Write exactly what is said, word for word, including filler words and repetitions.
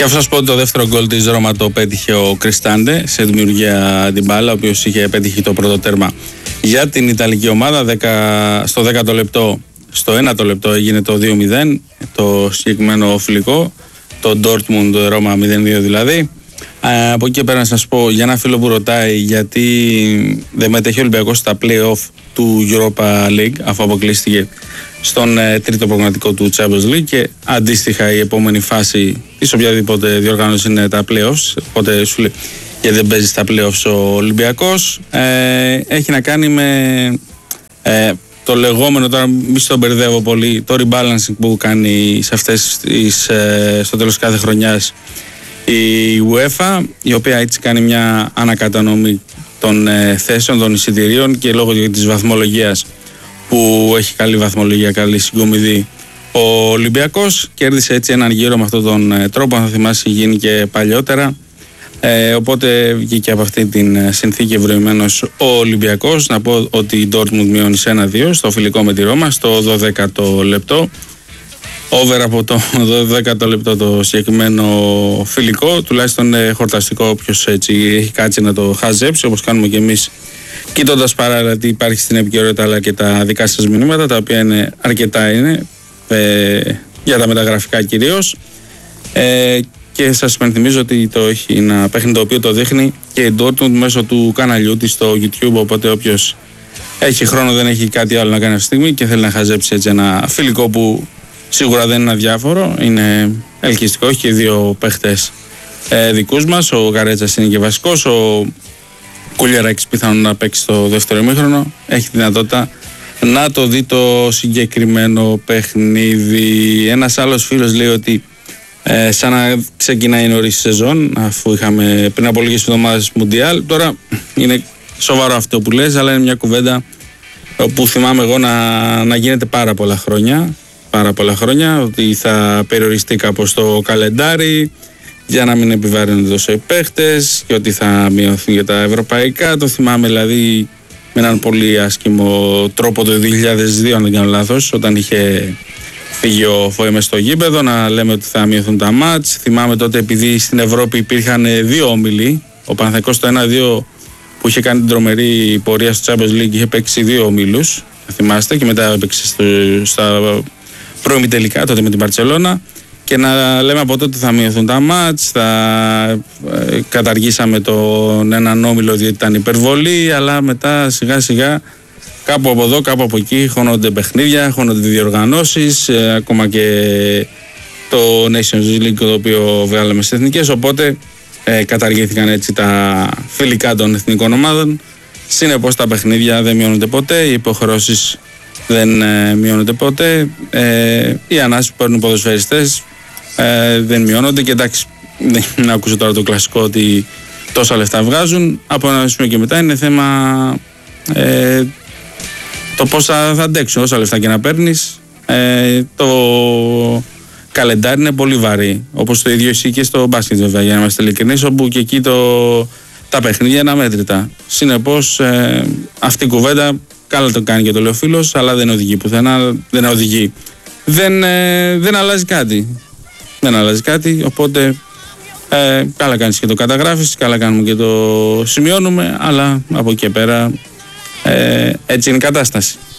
Και αφού σας πω ότι το δεύτερο γκολ της Ρώμα το πέτυχε ο Κριστάντε σε δημιουργία Ντιμπάλα, ο οποίος είχε πέτυχε το πρώτο τέρμα για την Ιταλική ομάδα. δέκα, στο δέκατο λεπτό, στο ένατο λεπτό έγινε το δύο μηδέν, το συγκεκριμένο φιλικό, το Dortmund Ρώμα μηδέν δύο δηλαδή. Ε, από εκεί και πέρα να σας πω για ένα φίλο που ρωτάει γιατί δεν μετέχει ο Ολυμπιακός στα play-off του Europa League αφού αποκλείστηκε στον ε, τρίτο προγραμματικό του Champions League, και αντίστοιχα η επόμενη φάση της οποιαδήποτε διοργάνωση είναι τα play-offs, οπότε σου λέει γιατί δεν παίζει στα play-offs ο Ολυμπιακός. Ε, έχει να κάνει με ε, το λεγόμενο, τώρα μη στον μπερδεύω πολύ, το rebalancing που κάνει σε αυτές τις, ε, στο τέλος κάθε χρονιάς η UEFA, η οποία έτσι κάνει μια ανακατανομή των ε, θέσεων, των εισιτηρίων, και λόγω της βαθμολογίας που έχει καλή βαθμολογία, καλή συγκομιδή, ο Ολυμπιακός κέρδισε έτσι έναν γύρο με αυτόν τον ε, τρόπο. Αν θα θυμάσαι, γίνει και παλιότερα. Ε, οπότε βγήκε από αυτή την συνθήκη ευρωημένος ο Ολυμπιακός. Να πω ότι η Dortmund μειώνει σε ένα δύο στο φιλικό με τη Ρώμα στο δωδέκατο λεπτό. Over από το δωδέκατο λεπτό το συγκεκριμένο φιλικό, τουλάχιστον ε, χορταστικό, όποιος έτσι έχει κάτσει να το χαζέψει, όπως κάνουμε και εμείς, κοιτώντας παράλληλα τι υπάρχει στην επικαιρότητα αλλά και τα δικά σας μηνύματα, τα οποία είναι αρκετά είναι ε, για τα μεταγραφικά κυρίως. Ε, και σας υπενθυμίζω ότι το έχει ένα παιχνίδι το οποίο το δείχνει και η Dortmund μέσω του καναλιού της στο YouTube, οπότε όποιος έχει χρόνο, δεν έχει κάτι άλλο να κάνει αυτή τη στιγμή και θέλει να χαζέψει έτσι ένα φιλικό που σίγουρα δεν είναι αδιάφορο, είναι ελκυστικό, έχει και δύο παίχτες ε, δικούς μας, ο Γαρέτσας είναι και βασικός, ο Κουλιαράκης πιθανόν να παίξει στο δεύτερο ημίχρονο, έχει δυνατότητα να το δει το συγκεκριμένο παιχνίδι. Ένας άλλος φίλος λέει ότι ε, σαν να ξεκινάει νωρίς η σεζόν, αφού είχαμε πριν από λίγες εβδομάδες Μουντιάλ. Τώρα είναι σοβαρό αυτό που λες, αλλά είναι μια κουβέντα που θυμάμαι εγώ να, να γίνεται πάρα πολλά χρόνια. Πάρα πολλά χρόνια, ότι θα περιοριστεί κάπως το καλεντάρι για να μην επιβαρύνονται τόσο οι παίχτες και ότι θα μειωθούν για τα ευρωπαϊκά. Το θυμάμαι δηλαδή με έναν πολύ άσχημο τρόπο το δύο χιλιάδες δύο, αν δεν κάνω λάθος, όταν είχε φύγει ο Φόε μες στο γήπεδο, να λέμε ότι θα μειωθούν τα μάτς. Θυμάμαι τότε, επειδή στην Ευρώπη υπήρχαν δύο όμιλοι, ο Παναθηναϊκός στο ένα δύο που είχε κάνει την τρομερή πορεία στο Champions League, είχε παίξει δύο ομίλους, θυμάστε, και μετά έπαιξε στο, στα πρώιμη τελικά τότε με την Μπαρτσελώνα, και να λέμε από τότε θα μειωθούν τα μάτς, θα ε, καταργήσαμε τον έναν όμιλο διότι ήταν υπερβολή, αλλά μετά σιγά σιγά κάπου από εδώ, κάπου από εκεί χώνονται παιχνίδια, χώνονται διοργανώσεις, ε, ακόμα και το Nations League το οποίο βγάλαμε στις εθνικές, οπότε ε, καταργήθηκαν έτσι τα φιλικά των εθνικών ομάδων. Συνεπώς τα παιχνίδια δεν μειώνονται ποτέ, οι υποχρεώσεις δεν ε, μειώνονται ποτέ, ε, οι ανάσεις που παίρνουν ποδοσφαιριστές ε, δεν μειώνονται, και εντάξει, δεν άκουσα τώρα το κλασικό ότι τόσα λεφτά βγάζουν. Από ένα σημείο και μετά είναι θέμα ε, το πώς θα, θα αντέξουν. Όσα λεφτά και να παίρνεις, ε, το καλεντάρι είναι πολύ βαρύ, όπως το ίδιο ισχύει και στο μπάσκετ βέβαια, για να είμαστε ειλικρινείς, όπου και εκεί το, τα παιχνίδια είναι αμέτρητα. Συνεπώς ε, αυτή η κουβέντα καλά το κάνει και το λέει ο φίλος, αλλά δεν οδηγεί πουθενά, δεν οδηγεί. Δεν, ε, δεν αλλάζει κάτι. Δεν αλλάζει κάτι, οπότε ε, καλά κάνεις και το καταγράφεις, καλά κάνουμε και το σημειώνουμε, αλλά από εκεί και πέρα ε, έτσι είναι η κατάσταση.